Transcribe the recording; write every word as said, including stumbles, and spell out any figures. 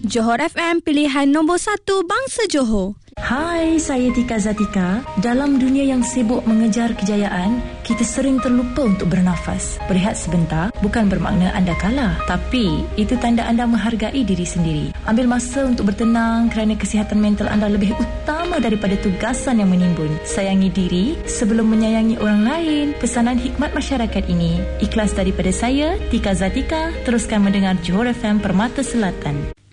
Johor F M, pilihan nombor satu bangsa Johor. Hai, saya Tika Zatika. Dalam dunia yang sibuk mengejar kejayaan, kita sering terlupa untuk bernafas. Berehat sebentar bukan bermakna anda kalah, tapi itu tanda anda menghargai diri sendiri. Ambil masa untuk bertenang kerana kesihatan mental anda lebih utama daripada tugasan yang menimbun. Sayangi diri sebelum menyayangi orang lain. Pesanan hikmat masyarakat ini ikhlas daripada saya, Tika Zatika. Teruskan mendengar Johor F M Permata Selatan.